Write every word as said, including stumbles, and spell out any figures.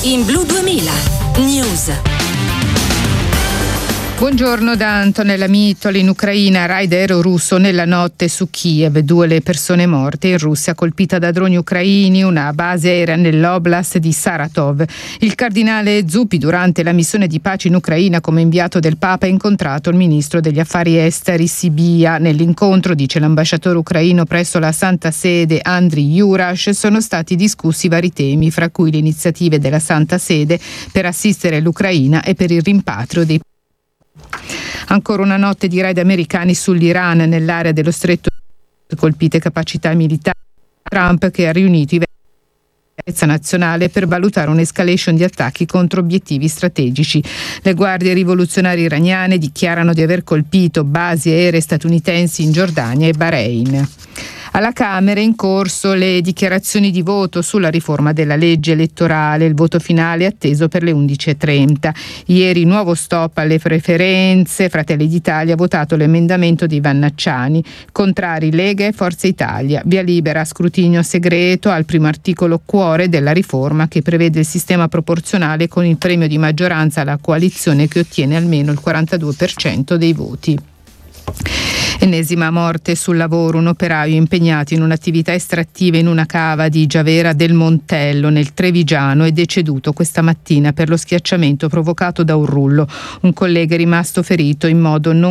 In Blu duemila News. Buongiorno da Antonella Mitoli. In Ucraina, raid aereo russo nella notte su Kiev. Due le persone morte. In Russia colpita da droni ucraini una base aerea nell'oblast di Saratov. Il cardinale Zuppi, durante la missione di pace in Ucraina come inviato del Papa, ha incontrato il ministro degli affari esteri Sibia. Nell'incontro, dice l'ambasciatore ucraino presso la Santa Sede Andriy Jurash, sono stati discussi vari temi, fra cui le iniziative della Santa Sede per assistere l'Ucraina e per il rimpatrio dei. Ancora una notte di raid americani sull'Iran nell'area dello stretto, colpite capacità militari. Trump, che ha riunito i vertici nazionale per valutare un'escalation di attacchi contro obiettivi strategici. Le guardie rivoluzionarie iraniane dichiarano di aver colpito basi aeree statunitensi in Giordania e Bahrain. Alla Camera in corso le dichiarazioni di voto sulla riforma della legge elettorale. Il voto finale è atteso per le undici e trenta. Ieri nuovo stop alle preferenze. Fratelli d'Italia ha votato l'emendamento di Vannacciani. Contrari Lega e Forza Italia. Via libera a scrutinio segreto al primo articolo cuore della riforma, che prevede il sistema proporzionale con il premio di maggioranza alla coalizione che ottiene almeno il quarantadue per cento dei voti. Ennesima morte sul lavoro. Un operaio impegnato in un'attività estrattiva in una cava di Giavera del Montello nel Trevigiano è deceduto questa mattina per lo schiacciamento provocato da un rullo. Un collega è rimasto ferito in modo non